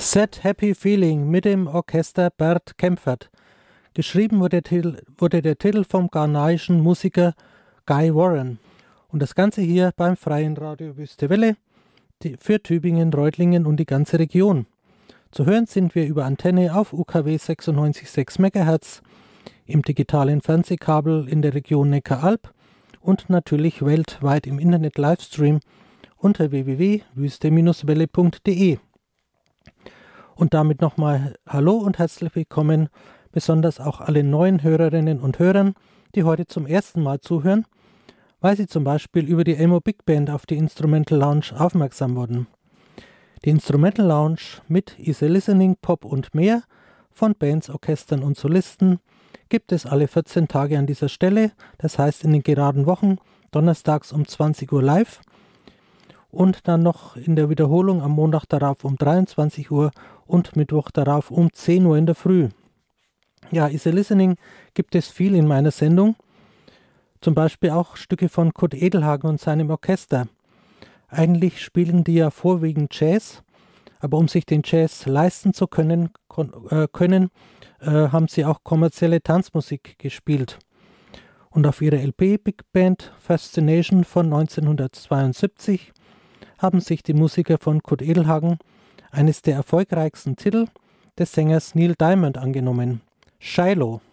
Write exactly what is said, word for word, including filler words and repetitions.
Set Happy Feeling mit dem Orchester Bert Kaempfert. Geschrieben wurde der, Titel, wurde der Titel vom ghanaischen Musiker Guy Warren. Und das Ganze hier beim Freien Radio Wüste Welle für Tübingen, Reutlingen und die ganze Region. Zu hören sind wir über Antenne auf U K W sechsundneunzig Komma sechs Megahertz, im digitalen Fernsehkabel in der Region Neckaralb und natürlich weltweit im Internet-Livestream unter w w w punkt wüste welle punkt d e. Und damit nochmal Hallo und herzlich willkommen, besonders auch alle neuen Hörerinnen und Hörern, die heute zum ersten Mal zuhören, weil sie zum Beispiel über die Emo Big Band auf die Instrumental Lounge aufmerksam wurden. Die Instrumental Lounge mit Easy Listening, Pop und mehr von Bands, Orchestern und Solisten gibt es alle vierzehn Tage an dieser Stelle, das heißt in den geraden Wochen, donnerstags um zwanzig Uhr live und dann noch in der Wiederholung am Montag darauf um dreiundzwanzig Uhr und Mittwoch darauf um zehn Uhr in der Früh. Ja, Easy Listening gibt es viel in meiner Sendung, zum Beispiel auch Stücke von Kurt Edelhagen und seinem Orchester. Eigentlich spielen die ja vorwiegend Jazz, aber um sich den Jazz leisten zu können, kon- äh, können äh, haben sie auch kommerzielle Tanzmusik gespielt. Und auf ihrer L P Big Band Fascination von neunzehnhundertzweiundsiebzig haben sich die Musiker von Kurt Edelhagen eines der erfolgreichsten Titel des Sängers Neil Diamond angenommen, Shiloh.